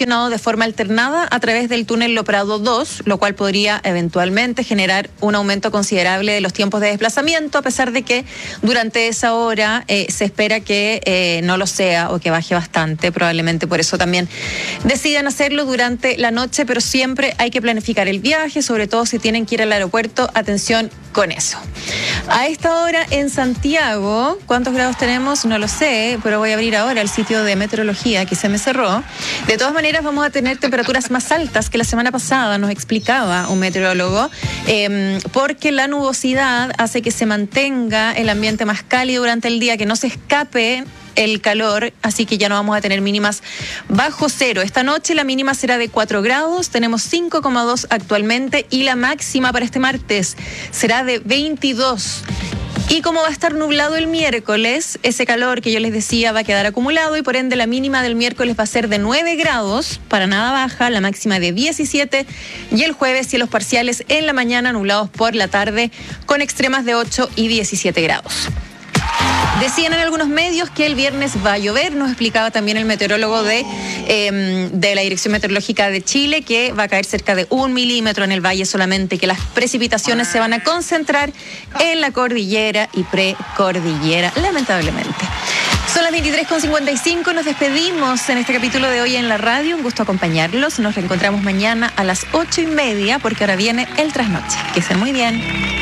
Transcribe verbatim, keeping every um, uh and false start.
congestionado de forma alternada a través del túnel Lo Prado dos, lo cual podría eventualmente generar un aumento considerable de los tiempos de desplazamiento, a pesar de que durante esa hora eh, se espera que eh, no lo sea o que baje bastante. Probablemente por eso también decidan hacerlo durante la noche, pero siempre hay que planificar el viaje, sobre todo si tienen que ir al aeropuerto. Atención con eso. A esta hora en Santiago, ¿cuántos grados tenemos? No lo sé, pero voy a abrir ahora el sitio de meteorología que se me cerró. De todas maneras, vamos a tener temperaturas más altas que la semana pasada, nos explicaba un meteorólogo, eh, porque la nubosidad hace que se mantenga el ambiente más cálido durante el día, que no se escape el calor, así que ya no vamos a tener mínimas bajo cero. Esta noche la mínima será de cuatro grados, tenemos cinco coma dos actualmente, y la máxima para este martes será de veintidós. Y como va a estar nublado el miércoles, ese calor que yo les decía va a quedar acumulado, y por ende la mínima del miércoles va a ser de nueve grados, para nada baja, la máxima de diecisiete, y el jueves cielos parciales en la mañana, nublados por la tarde, con extremas de ocho y diecisiete grados. Decían en algunos medios que el viernes va a llover, nos explicaba también el meteorólogo de, eh, de la Dirección Meteorológica de Chile, que va a caer cerca de un milímetro en el valle solamente, que las precipitaciones se van a concentrar en la cordillera y precordillera, lamentablemente. Son las veintitrés con cincuenta y cinco, nos despedimos en este capítulo de Hoy en la Radio, un gusto acompañarlos, nos reencontramos mañana a las ocho y media, porque ahora viene el trasnoche. Que estén muy bien.